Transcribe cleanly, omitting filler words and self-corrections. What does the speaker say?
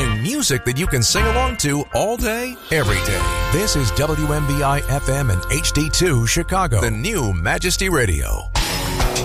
Playing music that you can sing along to all day, every day. This is WMBI FM and HD2 Chicago, the new Majesty Radio.